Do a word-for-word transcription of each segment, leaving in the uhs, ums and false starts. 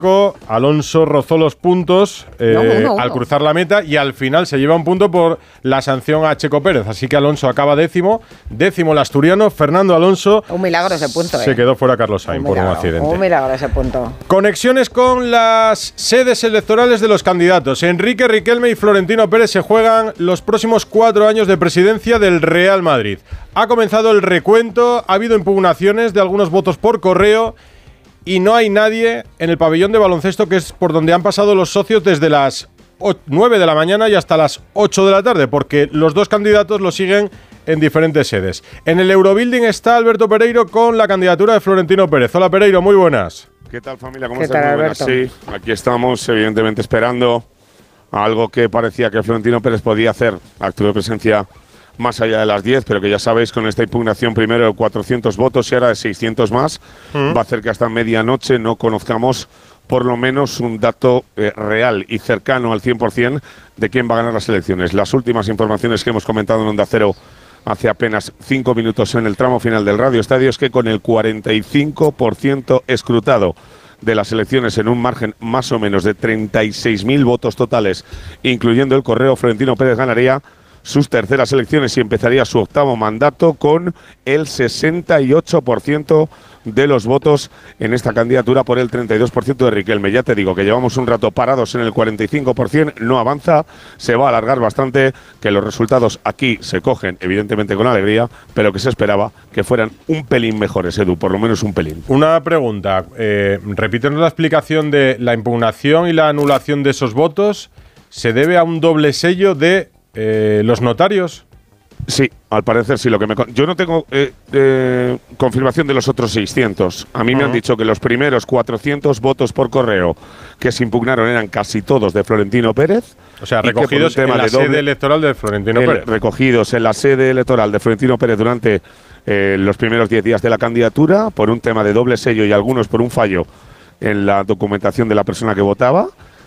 Alonso rozó los puntos eh, no, no, no. al cruzar la meta y al final se lleva un punto por la sanción a Checo Pérez. Así que Alonso acaba décimo, décimo el asturiano, Fernando Alonso. Un milagro ese punto, Se eh. quedó fuera Carlos Sainz por un accidente. Un milagro ese punto. Conexiones con las sedes electorales de los candidatos. Enrique Riquelme y Florentino Pérez se juegan los próximos cuatro años de presidencia del Real Madrid. Ha comenzado el recuento, ha habido impugnaciones de algunos votos por correo y no hay nadie en el pabellón de baloncesto, que es por donde han pasado los socios desde las nueve de la mañana y hasta las ocho de la tarde, porque los dos candidatos lo siguen en diferentes sedes. En el Eurobuilding está Alberto Pereiro con la candidatura de Florentino Pérez. Hola Pereiro, muy buenas. ¿Qué tal, familia? ¿Cómo ¿Qué estás? tal, Muy buenas. Alberto? Sí, aquí estamos, evidentemente esperando a algo que parecía que Florentino Pérez podía hacer, acto de presencia más allá de las diez, pero que ya sabéis, con esta impugnación primero de cuatrocientos votos y ahora de seiscientos más, mm. va a hacer que hasta medianoche no conozcamos por lo menos un dato eh, real y cercano al cien por ciento de quién va a ganar las elecciones. Las últimas informaciones que hemos comentado en Onda Cero hace apenas cinco minutos en el tramo final del Radio Estadio es que con el cuarenta y cinco por ciento escrutado de las elecciones en un margen más o menos de treinta y seis mil votos totales, incluyendo el correo, Florentino Pérez ganaría sus terceras elecciones y empezaría su octavo mandato con el sesenta y ocho por ciento de los votos en esta candidatura por el treinta y dos por ciento de Riquelme. Ya te digo que llevamos un rato parados en el cuarenta y cinco por ciento, no avanza, se va a alargar bastante, que los resultados aquí se cogen evidentemente con alegría, pero que se esperaba que fueran un pelín mejores, Edu, por lo menos un pelín. Una pregunta, eh, repítenos la explicación de la impugnación y la anulación de esos votos. ¿Se debe a un doble sello de Eh, ¿los notarios? Sí, al parecer sí. Lo que me yo no tengo eh, eh, confirmación de los otros seiscientos. A mí uh-huh. me han dicho que los primeros cuatrocientos votos por correo que se impugnaron eran casi todos de Florentino Pérez. O sea, recogidos en la sede electoral de Florentino el, Pérez. Recogidos en la sede electoral de Florentino Pérez durante eh, los primeros diez días de la candidatura, por un tema de doble sello y algunos por un fallo en la documentación de la persona que votaba.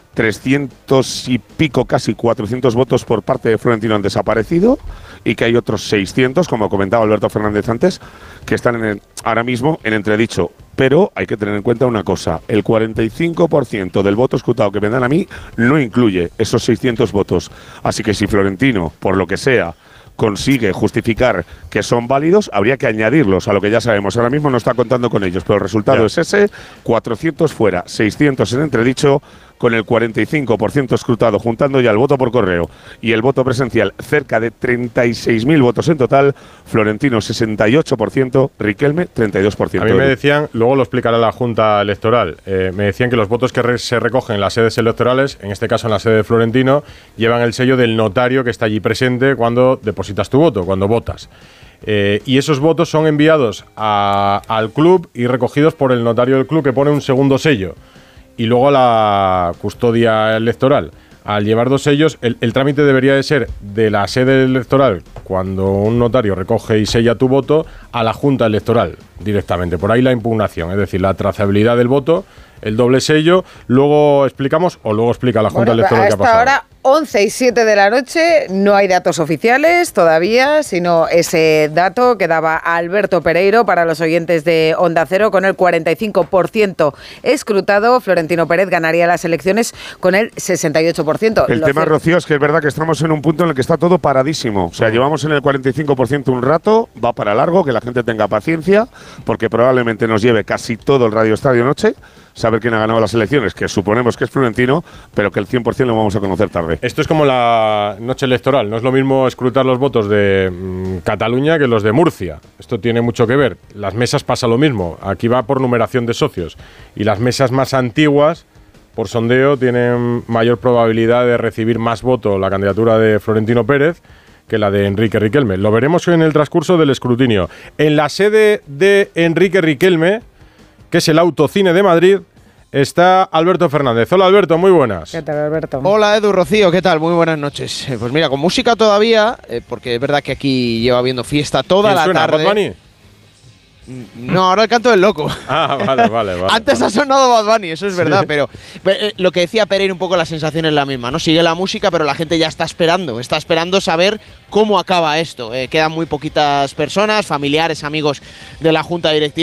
trescientos y pico, casi cuatrocientos votos por parte de Florentino han desaparecido y que hay otros seiscientos, como comentaba Alberto Fernández antes, que están en el, ahora mismo en entredicho. Pero hay que tener en cuenta una cosa, el cuarenta y cinco por ciento del voto escrutado que me dan a mí no incluye esos seiscientos votos. Así que si Florentino, por lo que sea, consigue justificar que son válidos, habría que añadirlos a lo que ya sabemos. Ahora mismo no está contando con ellos, pero el resultado ya. es ese, cuatrocientos fuera, seiscientos en entredicho, con el cuarenta y cinco por ciento escrutado, juntando ya el voto por correo y el voto presencial, cerca de treinta y seis mil votos en total. Florentino sesenta y ocho por ciento, Riquelme treinta y dos por ciento. A mí me decían, luego lo explicará la Junta Electoral, eh, me decían que los votos que re se recogen en las sedes electorales, en este caso en la sede de Florentino, llevan el sello del notario que está allí presente cuando depositas tu voto, cuando votas. Eh, y esos votos son enviados a, al club y recogidos por el notario del club, que pone un segundo sello. Y luego a la custodia electoral. Al llevar dos sellos, el, el trámite debería de ser de la sede electoral, cuando un notario recoge y sella tu voto, a la Junta Electoral directamente. Por ahí la impugnación, es decir, la trazabilidad del voto, el doble sello. Luego explicamos, o luego explica la Junta bueno, Electoral qué ha pasado. Ahora, once y siete de la noche, no hay datos oficiales todavía, sino ese dato que daba Alberto Pereiro para los oyentes de Onda Cero. Con el cuarenta y cinco por ciento escrutado, Florentino Pérez ganaría las elecciones con el sesenta y ocho por ciento. El Lo tema, cierto, Rocío, es que es verdad que estamos en un punto en el que está todo paradísimo. O sea, llevamos en el cuarenta y cinco por ciento un rato, va para largo, que la gente tenga paciencia, porque probablemente nos lleve casi todo el Radio Estadio Noche saber quién ha ganado las elecciones, que suponemos que es Florentino, pero que el cien por ciento lo vamos a conocer tarde. Esto es como la noche electoral, no es lo mismo escrutar los votos de mmm, Cataluña que los de Murcia. Esto tiene mucho que ver. Las mesas pasa lo mismo, aquí va por numeración de socios, y las mesas más antiguas, por sondeo, tienen mayor probabilidad de recibir más votos la candidatura de Florentino Pérez que la de Enrique Riquelme. Lo veremos en el transcurso del escrutinio. En la sede de Enrique Riquelme, que es el Autocine de Madrid, está Alberto Fernández. Hola Alberto, muy buenas. ¿Qué tal, Alberto? Hola Edu, Rocío, ¿qué tal? Muy buenas noches. Eh, pues mira, con música todavía, eh, porque es verdad que aquí lleva habiendo fiesta toda la suena, tarde. Bad Bunny? No, ahora el canto del loco. Ah, vale, vale, vale. Antes vale. ha sonado Bad Bunny, eso es Sí. verdad, pero eh, lo que decía Pereira, un poco la sensación es la misma, ¿no? Sigue la música, pero la gente ya está esperando, está esperando saber cómo acaba esto. Eh, quedan muy poquitas personas, familiares, amigos de la Junta Directiva.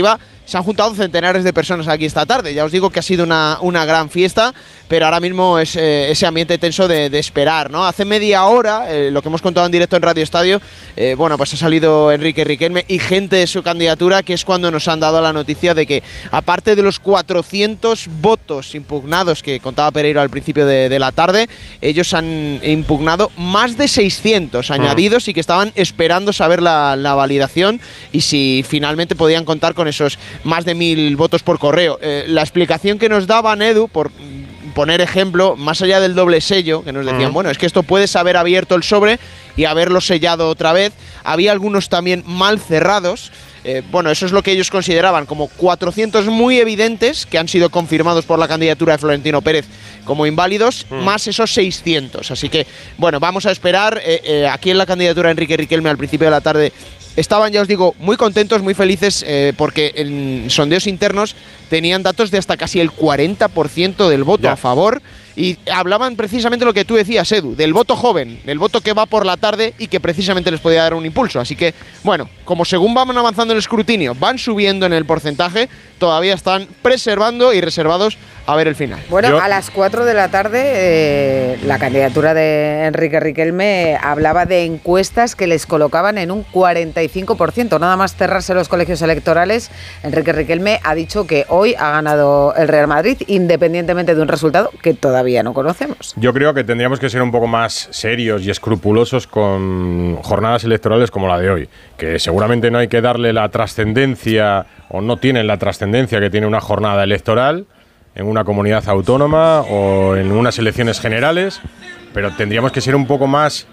se han juntado centenares de personas aquí esta tarde. Ya os digo que ha sido una, una gran fiesta, pero ahora mismo es eh, ese ambiente tenso de, de esperar, ¿no? Hace media hora, eh, lo que hemos contado en directo en Radio Estadio, eh, bueno, pues ha salido Enrique Riquelme y gente de su candidatura, que es cuando nos han dado la noticia de que, aparte de los cuatrocientos votos impugnados que contaba Pereiro al principio de, de la tarde, ellos han impugnado más de seiscientos añadidos y que estaban esperando saber la, la validación y si finalmente podían contar con esos más de mil votos por correo. Eh, la explicación que nos daban, Edu, por poner ejemplo, más allá del doble sello, que nos decían, uh-huh. bueno, es que esto puedes haber abierto el sobre y haberlo sellado otra vez. Había algunos también mal cerrados. Eh, bueno, eso es lo que ellos consideraban como cuatrocientos muy evidentes, que han sido confirmados por la candidatura de Florentino Pérez como inválidos, mm. más esos seiscientos. Así que, bueno, vamos a esperar. Eh, eh, aquí en la candidatura de Enrique Riquelme al principio de la tarde estaban, ya os digo, muy contentos, muy felices, eh, porque en sondeos internos tenían datos de hasta casi el cuarenta por ciento del voto ya. a favor. Y hablaban precisamente lo que tú decías, Edu, del voto joven, del voto que va por la tarde y que precisamente les podía dar un impulso. Así que, bueno, como según van avanzando en el escrutinio, van subiendo en el porcentaje, todavía están preservando y reservados a ver el final. Bueno, Yo... a las cuatro de la tarde, eh, la candidatura de Enrique Riquelme hablaba de encuestas que les colocaban en un cuarenta y cinco por ciento. Nada más cerrarse los colegios electorales, Enrique Riquelme ha dicho que hoy ha ganado el Real Madrid, independientemente de un resultado que todavía no conocemos. Yo creo que tendríamos que ser un poco más serios y escrupulosos con jornadas electorales como la de hoy, que seguramente no hay que darle la trascendencia, o no tienen la trascendencia que tiene una jornada electoral en una comunidad autónoma o en unas elecciones generales, pero tendríamos que ser un poco más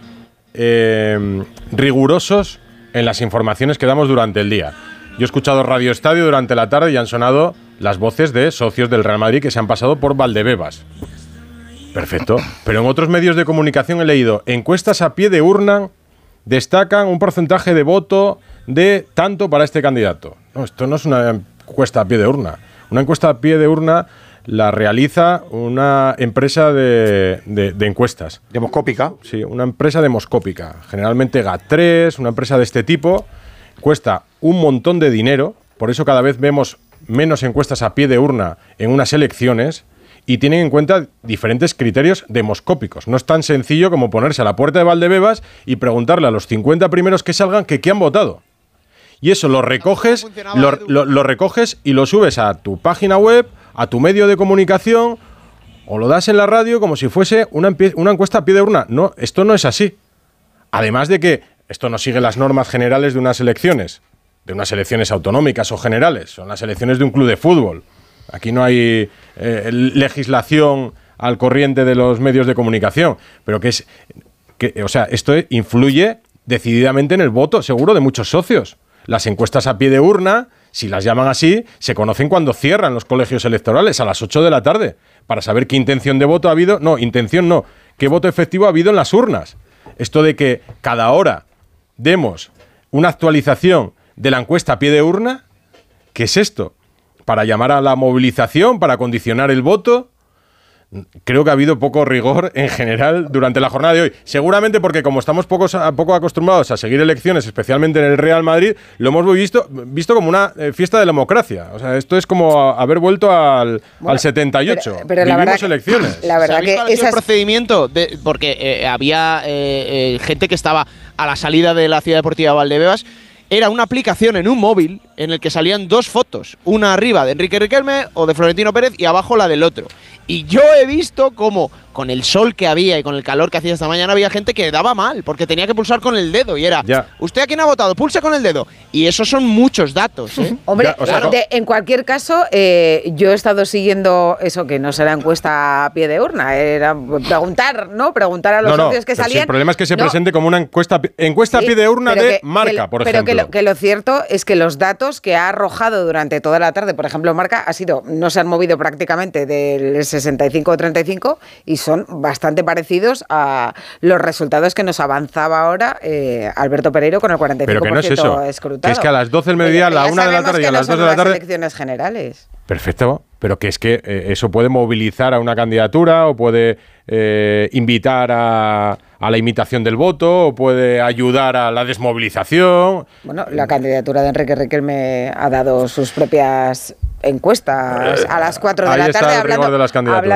eh, rigurosos en las informaciones que damos durante el día. Yo he escuchado Radio Estadio durante la tarde y han sonado las voces de socios del Real Madrid que se han pasado por Valdebebas. Perfecto. Pero en otros medios de comunicación he leído encuestas a pie de urna destacan un porcentaje de voto de tanto para este candidato. No, esto no es una encuesta a pie de urna. Una encuesta a pie de urna la realiza una empresa de, de, de encuestas. ¿Demoscópica? Sí, una empresa demoscópica. Generalmente G A T tres, una empresa de este tipo, cuesta un montón de dinero. Por eso cada vez vemos menos encuestas a pie de urna en unas elecciones y tienen en cuenta diferentes criterios demoscópicos. No es tan sencillo como ponerse a la puerta de Valdebebas y preguntarle a los cincuenta primeros que salgan que qué han votado. Y eso lo recoges, lo, lo, lo recoges y lo subes a tu página web, a tu medio de comunicación, o lo das en la radio como si fuese una, una encuesta a pie de urna. No, esto no es así. Además de que esto no sigue las normas generales de unas elecciones, de unas elecciones autonómicas o generales, son las elecciones de un club de fútbol. Aquí no hay eh, legislación al corriente de los medios de comunicación, pero que es, que, o sea, esto influye decididamente en el voto, seguro, de muchos socios. Las encuestas a pie de urna, si las llaman así, se conocen cuando cierran los colegios electorales, a las ocho de la tarde, para saber qué intención de voto ha habido, no, intención no, qué voto efectivo ha habido en las urnas. Esto de que cada hora demos una actualización de la encuesta a pie de urna, ¿qué es esto? ¿Para llamar a la movilización, para condicionar el voto? Creo que ha habido poco rigor en general durante la jornada de hoy. Seguramente porque como estamos poco, poco acostumbrados a seguir elecciones, especialmente en el Real Madrid, lo hemos visto, visto como una eh, fiesta de la democracia. O sea, esto es como a, haber vuelto al, bueno, al setenta y ocho. Pero, pero Vivimos la verdad elecciones. La verdad que que esas... el procedimiento, de, porque eh, había eh, eh, gente que estaba a la salida de la Ciudad Deportiva Valdebebas. Era una aplicación en un móvil en el que salían dos fotos, una arriba de Enrique Riquelme o de Florentino Pérez y abajo la del otro. Y yo he visto cómo con el sol que había y con el calor que hacía esta mañana había gente que daba mal porque tenía que pulsar con el dedo y era, ya. ¿Usted a quién ha votado? Pulsa con el dedo. Y esos son muchos datos, ¿eh? Hombre, ya, o sea, de, en cualquier caso, eh, yo he estado siguiendo eso que no será encuesta a pie de urna, era preguntar, ¿no? Preguntar a los no, socios no, que salían. Si el problema es que se no. presente como una encuesta, encuesta sí, a pie de urna de que, Marca, que, por pero ejemplo. Pero que lo, que lo cierto es que los datos que ha arrojado durante toda la tarde, por ejemplo, Marca, ha sido, no se han movido prácticamente del sesenta y cinco o treinta y cinco y son bastante parecidos a los resultados que nos avanzaba ahora eh, Alberto Pereiro con el cuarenta y cinco por ciento pero que no es eso, escrutado. Que es que a las doce del mediodía, a la una de la tarde y a las dos de la tarde... elecciones generales. Perfecto, pero que es que eh, eso puede movilizar a una candidatura o puede eh, invitar a, a la imitación del voto o puede ayudar a la desmovilización. Bueno, la candidatura de Enrique Riquelme ha dado sus propias encuestas a las cuatro de Ahí la está tarde el rigor hablando, de las candidaturas. hablando